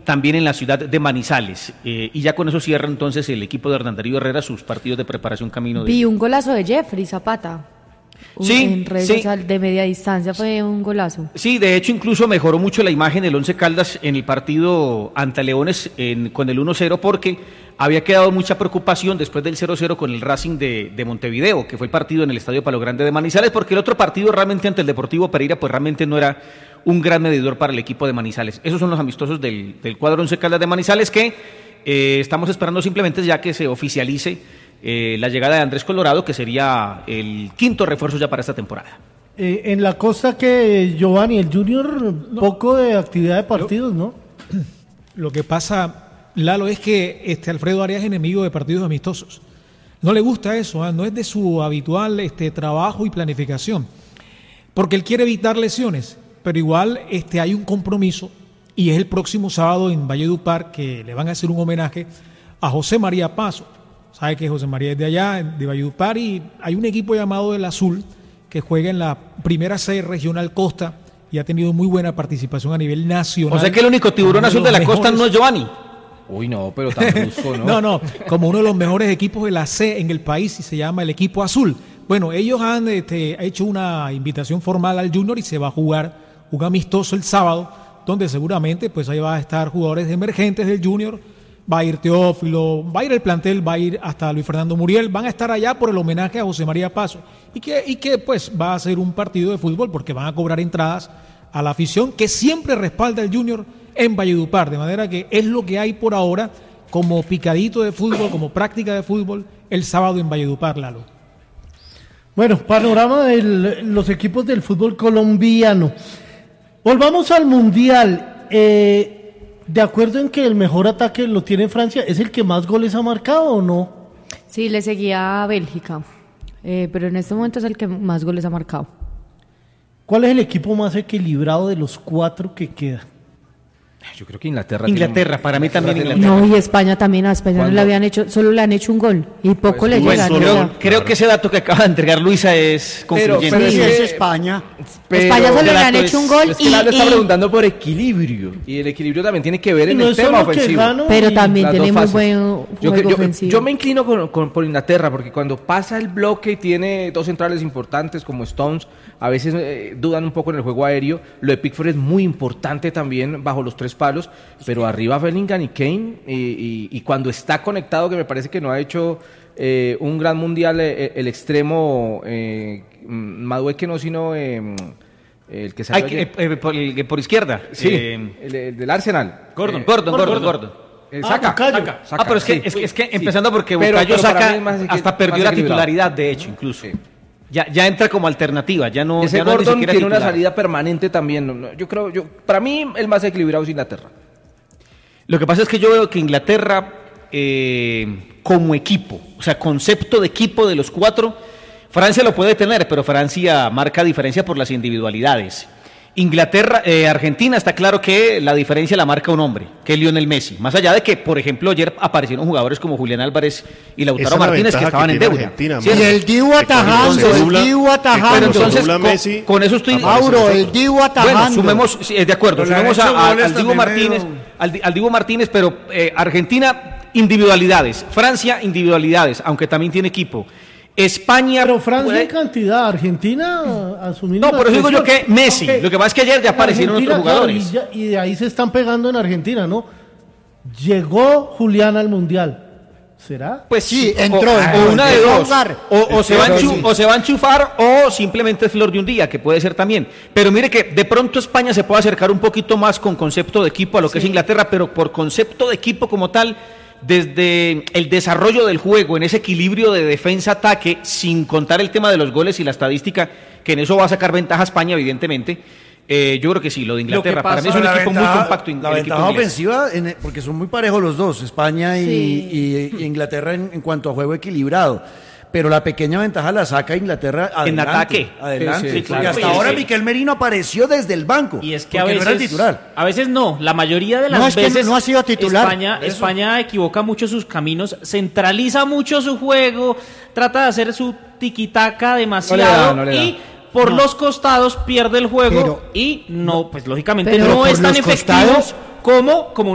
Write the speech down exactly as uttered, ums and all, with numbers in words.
también en la ciudad de Manizales. Eh, y ya con eso cierra entonces el equipo de Hernán Darío Herrera sus partidos de preparación camino de... Vi un golazo de Jeffrey Zapata. Sí, en redes sí. sociales de media distancia fue un golazo. Sí, de hecho incluso mejoró mucho la imagen del Once Caldas en el partido ante Leones en, con el uno cero, porque había quedado mucha preocupación después del cero cero con el Racing de, de Montevideo, que fue el partido en el Estadio Palo Grande de Manizales, porque el otro partido realmente ante el Deportivo Pereira pues realmente no era un gran medidor para el equipo de Manizales. Esos son los amistosos del, del cuadro Once Caldas de Manizales que eh, estamos esperando simplemente ya que se oficialice Eh, la llegada de Andrés Colorado, que sería el quinto refuerzo ya para esta temporada. Eh, en la costa que Giovanni, el Junior, no. poco de actividad de partidos, ¿no? Lo que pasa, Lalo, es que este Alfredo Arias es enemigo de partidos amistosos. No le gusta eso, ¿eh? No es de su habitual este, trabajo y planificación, porque él quiere evitar lesiones, pero igual este, hay un compromiso, y es el próximo sábado en Valledupar, que le van a hacer un homenaje a José María Paso. Sabe que José María es de allá, de Valledupar, y hay un equipo llamado El Azul que juega en la primera C regional Costa y ha tenido muy buena participación a nivel nacional. O sea que el único tiburón azul de la mejores... costa no es Giovanni. Uy, no, pero tan brusco, ¿no? no, no, como uno de los mejores equipos de la C en el país y se llama el equipo azul. Bueno, ellos han este, hecho una invitación formal al Junior y se va a jugar un amistoso el sábado, donde seguramente pues ahí va a estar jugadores emergentes del Junior. Va a ir Teófilo, va a ir el plantel, va a ir hasta Luis Fernando Muriel, van a estar allá por el homenaje a José María Paso, y que, y que pues va a ser un partido de fútbol porque van a cobrar entradas a la afición que siempre respalda el Junior en Valledupar, de manera que es lo que hay por ahora como picadito de fútbol, como práctica de fútbol el sábado en Valledupar, Lalo. Bueno, panorama de los equipos del fútbol colombiano. Volvamos al Mundial. Eh... ¿De acuerdo en que el mejor ataque lo tiene Francia? ¿Es el que más goles ha marcado o no? Sí, le seguía a Bélgica, eh, pero en este momento es el que más goles ha marcado. ¿Cuál es el equipo más equilibrado de los cuatro que queda? Yo creo que Inglaterra. Inglaterra, tiene... para mí también Inglaterra. No, y España también, a España no le habían hecho, solo le han hecho un gol y poco pues, le pues, llegan. Creo, ¿no? creo que ese dato que acaba de entregar Luisa es concluyente. Pero, pero sí, es sí. España. Pero España solo le han es, hecho un gol es y... que Lalo está y... preguntando por equilibrio, y el equilibrio también tiene que ver en no el tema ofensivo. Pero también tiene muy fases. buen juego yo, yo, ofensivo. Yo me inclino con, con, por Inglaterra, porque cuando pasa el bloque y tiene dos centrales importantes como Stones, a veces eh, dudan un poco en el juego aéreo. Lo de Pickford es muy importante también bajo los tres palos, pero arriba Bellingham y Kane, y, y, y cuando está conectado, que me parece que no ha hecho eh, un gran mundial, eh, el extremo eh, Madueke no, sino eh, el que salió Ay, eh, eh, por, el, por izquierda. Sí, eh, el, el del Arsenal. Gordon, Eh, Gordon, Gordon, Gordon. Gordon. Eh, Ah, saca, Bucayo. saca, saca, Ah, pero es que, sí. es que, es que Sí. empezando porque Pero- Bucayo pero para saca, mí es más equi- hasta perdió más la equilibrado. titularidad, de hecho, incluso. Sí. Ya, ya entra como alternativa, ya no, Ese ya no es ni Gordon siquiera tiene una titular. salida permanente también. No, no, yo creo, yo, para mí el más equilibrado es Inglaterra. Lo que pasa es que yo veo que Inglaterra, eh, como equipo, o sea, concepto de equipo de los cuatro, Francia lo puede tener, pero Francia marca diferencia por las individualidades. Inglaterra, eh, Argentina, está claro que la diferencia la marca un hombre, que es Lionel Messi. Más allá de que, por ejemplo, ayer aparecieron jugadores como Julián Álvarez y Lautaro Esa es la Martínez que ventaja estaban que en tiene deuda. Argentina, ¿Sí? Y el Dibu atajando, se dobla- el Dibu que atajando. Pero cuando entonces, dobla con, Messi, con eso estoy... aparece Mauro, nosotros. el Dibu atajando. Bueno, sumemos, sí, de acuerdo, Pero le sumemos han a, hecho a- goles al Dibu también Martínez, medio- al, Di- al Dibu Martínez, pero eh, Argentina, individualidades. Francia, individualidades, aunque también tiene equipo. España... Pero Francia puede- en cantidad, Argentina asumiendo... No, la por eso digo yo presión. que Messi. Aunque Lo que pasa es que ayer ya aparecieron Argentina, otros jugadores. claro, y, ya- y de ahí se están pegando en Argentina, ¿no? Llegó Julián al Mundial. ¿Será? Pues Sí, o- entró, O, entró, una de entró a dos. jugar. O, o se va a Pero enchu- sí. o se va a enchufar o simplemente es flor de un día, que puede ser también. Pero mire que de pronto España se puede acercar un poquito más con concepto de equipo a lo que es Inglaterra, pero por concepto de equipo como tal, desde el desarrollo del juego, en ese equilibrio de defensa-ataque, sin contar el tema de los goles y la estadística, que en eso va a sacar ventaja a España, evidentemente. Eh, yo creo que sí, lo de Inglaterra. Para mí es un La equipo ventaja- muy compacto. La el equipo ventaja inglés. ofensiva, en- porque son muy parejos los dos, España y, Sí. y- y Inglaterra en, en cuanto a juego equilibrado. Pero la pequeña ventaja la saca Inglaterra adelante. ataque. Adelante. Sí, sí, Porque claro. hasta Y es ahora que- Miquel Merino apareció desde el banco. Y es que a porque veces, no era el titular. a veces no, la mayoría de las No, es que veces no ha sido titular. España, Eso. España equivoca mucho sus caminos, centraliza mucho su juego, trata de hacer su tiquitaca demasiado no le da. y por los costados pierde el juego Pero- y no, pues lógicamente Pero no por es tan los efectivo costados- como como